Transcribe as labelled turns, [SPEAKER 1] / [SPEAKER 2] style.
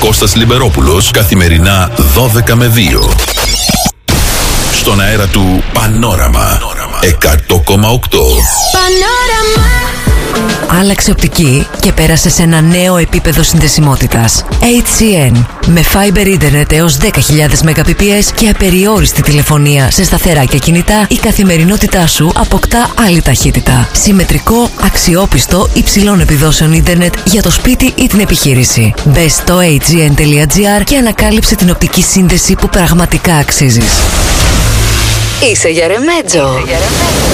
[SPEAKER 1] Κώστας Λιμπερόπουλος, καθημερινά 12 με 2. Στον αέρα του Πανόραμα 100,8.
[SPEAKER 2] Άλλαξε οπτική και πέρασε σε ένα νέο επίπεδο συνδεσιμότητας. HCN. Με Fiber Internet έως 10.000 Mbps και απεριόριστη τηλεφωνία σε σταθερά και κινητά, η καθημερινότητά σου αποκτά άλλη ταχύτητα. Συμμετρικό, αξιόπιστο, υψηλών επιδόσεων ίντερνετ για το σπίτι ή την επιχείρηση. Μπες στο hgn.gr και ανακάλυψε την οπτική σύνδεση που πραγματικά αξίζεις. Είσαι για ρεμέτζο.